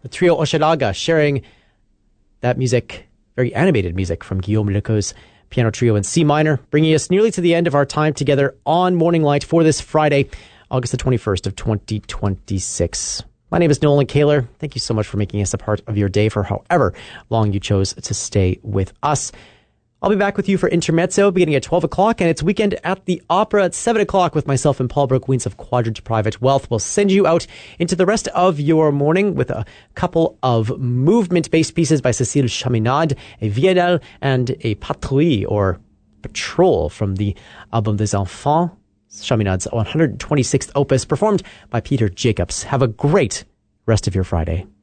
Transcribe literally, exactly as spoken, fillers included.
The trio Hochelaga sharing that music, very animated music from Guillaume Lecoe's piano trio in C minor, bringing us nearly to the end of our time together on Morning Light for this Friday, August the twenty-first of twenty twenty-six. My name is Nolan Kaler. Thank you so much for making us a part of your day for however long you chose to stay with us. I'll be back with you for Intermezzo beginning at twelve o'clock, and it's Weekend at the Opera at seven o'clock with myself and Paul Brooke Weens of Quadrant Private Wealth. We'll send you out into the rest of your morning with a couple of movement-based pieces by Cécile Chaminade, a Viadel, and a Patrouille, or Patrol, from the Album des Enfants, Chaminade's one hundred twenty-sixth opus, performed by Peter Jacobs. Have a great rest of your Friday.